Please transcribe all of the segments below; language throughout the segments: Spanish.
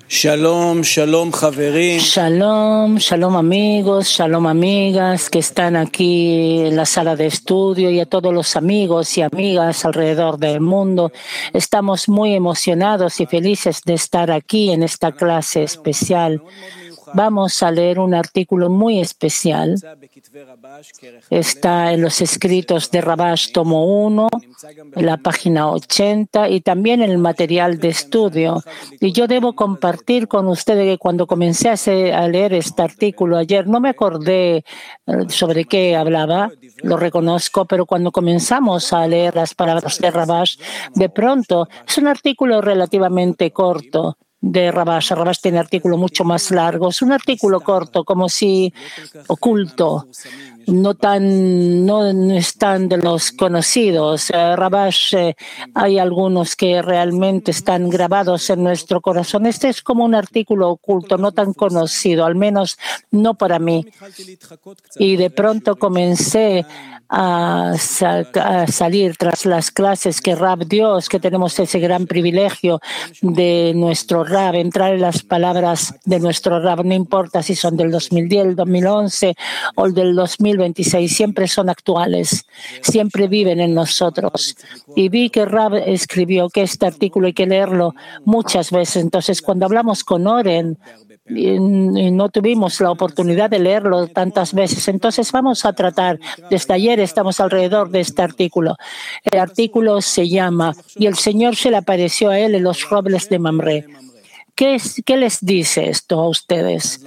Shalom, shalom, Javerim. Shalom, shalom amigos, shalom amigas que están aquí en la sala de estudio y a todos los amigos y amigas alrededor del mundo. Estamos muy emocionados y felices de estar aquí en esta clase especial. Vamos a leer un artículo muy especial. Está en los escritos de Rabash, tomo 1, en la página 80 y también en el material de estudio. Y yo debo compartir con ustedes que cuando comencé a leer este artículo ayer, no me acordé sobre qué hablaba, lo reconozco, pero cuando comenzamos a leer las palabras de Rabash, de pronto es un artículo relativamente corto de Rabash. Rabash tiene artículos mucho más largos. Un artículo corto, como si oculto, no es tan de los conocidos. Rabash, hay algunos que realmente están grabados en nuestro corazón. Este es como un artículo oculto, no tan conocido, al menos no para mí. Y de pronto comencé a salir tras las clases que Rab dio, que tenemos ese gran privilegio de nuestro Rab, entrar en las palabras de nuestro Rab, no importa si son del 2010, el 2011 o el del 2026, siempre son actuales, siempre viven en nosotros. Y vi que Rab escribió que este artículo hay que leerlo muchas veces. Entonces, cuando hablamos con Oren, y no tuvimos la oportunidad de leerlo tantas veces. Entonces vamos a tratar, desde ayer estamos alrededor de este artículo. El artículo se llama "Y el Señor se le apareció a él en los robles de Mamre". ¿Qué les dice esto a ustedes?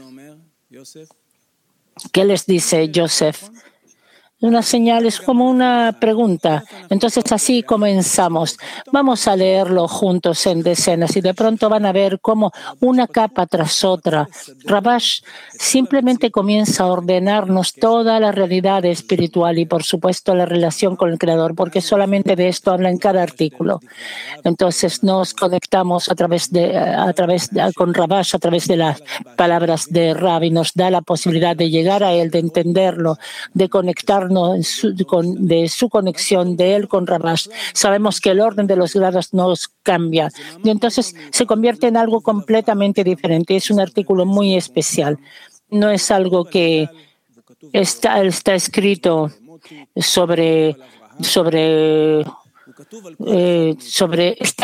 ¿Qué les dice Joseph? Una señal es como una pregunta. Entonces así comenzamos. Vamos a leerlo juntos en decenas y de pronto van a ver cómo una capa tras otra, Rabash simplemente comienza a ordenarnos toda la realidad espiritual y por supuesto la relación con el Creador, porque solamente de esto habla en cada artículo. Entonces nos conectamos con Rabash a través de las palabras de Rab y nos da la posibilidad de llegar a él, de entenderlo, de conectarnos de su conexión de él con Rabash. Sabemos que el orden de los grados nos cambia y entonces se convierte en algo completamente diferente. Es un artículo muy especial. No es algo que está escrito sobre